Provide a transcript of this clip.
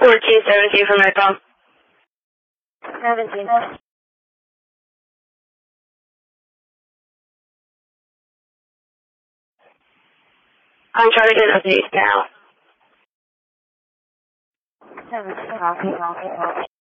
1417 from Redbone. 17. I'm trying to get an update now. 17.